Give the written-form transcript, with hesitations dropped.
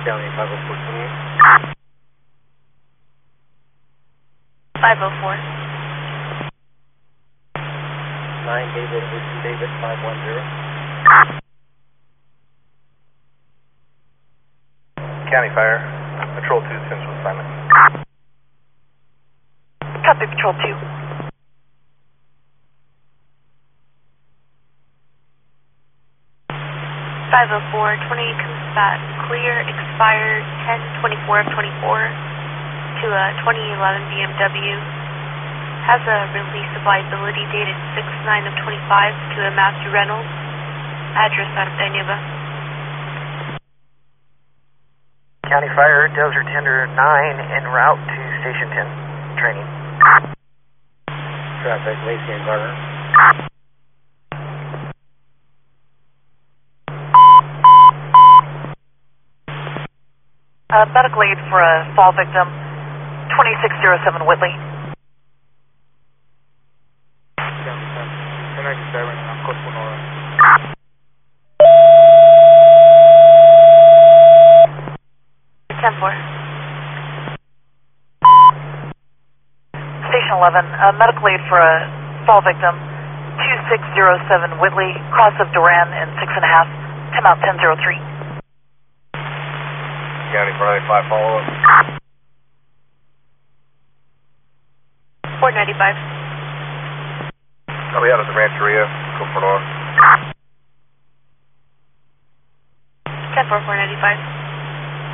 County 50428. 504. 9 David, Ocean David 510. County Fire, Patrol 2, Central Assignment. Copy, Patrol 2. 504, 28 comes back clear, expired 10/24 of 24 to a 2011 BMW. Has a release of liability dated 6/9 of 25 to a Matthew Reynolds. Address out of Dinuba. County Fire, Dozer Tender 9 en route to Station 10. Training. Traffic, Lacey and Garner. Medical aid for a fall victim, 2607 Whitley. County 1097, I'm close to Nora. Station 11, medical aid for a fall victim, 2607 Whitley, cross of Duran and 6.5, time out 1003. County Friday 5 follow up. 495. I'll be out of the Rancheria, go for Nora. 10-4, 495.